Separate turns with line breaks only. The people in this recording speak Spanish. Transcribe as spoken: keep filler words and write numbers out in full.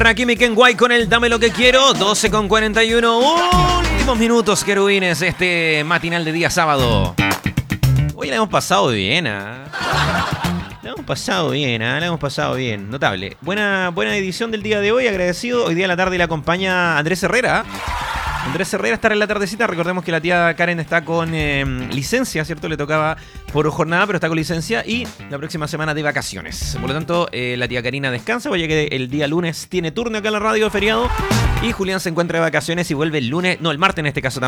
Rakim y Ken White con el Dame lo que quiero. doce con cuarenta y uno. Últimos minutos, querubines, este matinal de día sábado. Hoy la hemos pasado bien, ¿ah? La hemos pasado bien, ¿ah? La hemos pasado bien. Notable. Buena, buena edición del día de hoy. Agradecido. Hoy día a la tarde le acompaña Andrés Herrera. Andrés Herrera estará en la tardecita. Recordemos que la tía Karen está con eh, licencia, ¿cierto? Le tocaba por jornada, pero está con licencia y la próxima semana de vacaciones. Por lo tanto, eh, la tía Karina descansa, vaya que el día lunes tiene turno acá en la radio de feriado y Julián se encuentra de vacaciones y vuelve el lunes, no, el martes en este caso también.